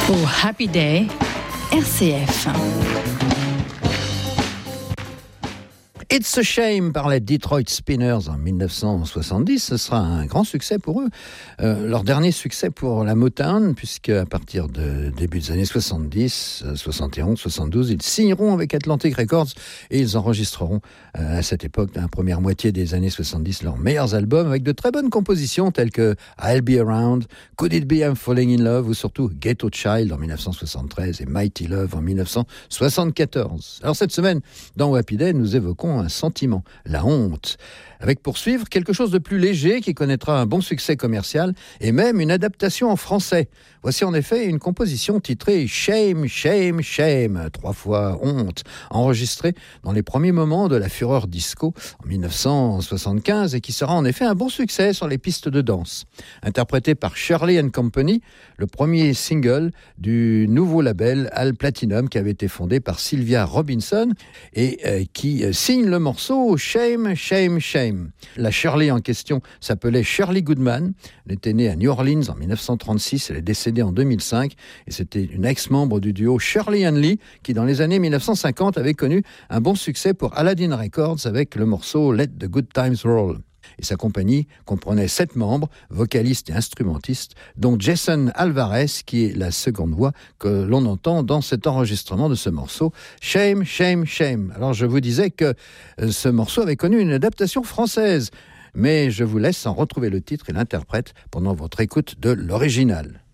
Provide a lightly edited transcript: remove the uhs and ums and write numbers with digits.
Oh Happy Day, RCF. It's a Shame par les Detroit Spinners en 1970. Ce sera un grand succès pour eux. Leur dernier succès pour la Motown, puisque à partir de début des années 70, 71, 72, ils signeront avec Atlantic Records et ils enregistreront à cette époque, dans la première moitié des années 70, leurs meilleurs albums avec de très bonnes compositions telles que I'll Be Around, Could It Be I'm Falling in Love ou surtout Ghetto Child en 1973 et Mighty Love en 1974. Alors cette semaine, dans Happy Day, nous évoquons un sentiment, la honte, avec pour suivre quelque chose de plus léger qui connaîtra un bon succès commercial et même une adaptation en français. Voici en effet une composition titrée Shame, Shame, Shame, 3 fois honte, enregistrée dans les premiers moments de la fureur disco en 1975 et qui sera en effet un bon succès sur les pistes de danse. Interprété par Shirley & Company, le premier single du nouveau label Al Platinum qui avait été fondé par Sylvia Robinson et qui signe le morceau Shame, Shame, Shame. La Shirley en question s'appelait Shirley Goodman. Elle était née à New Orleans en 1936, elle est décédée en 2005 et c'était une ex-membre du duo Shirley and Lee qui dans les années 1950 avait connu un bon succès pour Aladdin Records avec le morceau Let the Good Times Roll. Et sa compagnie comprenait 7 membres, vocalistes et instrumentistes, dont Jason Alvarez, qui est la seconde voix que l'on entend dans cet enregistrement de ce morceau, Shame, Shame, Shame. Alors je vous disais que ce morceau avait connu une adaptation française, mais je vous laisse en retrouver le titre et l'interprète pendant votre écoute de l'original.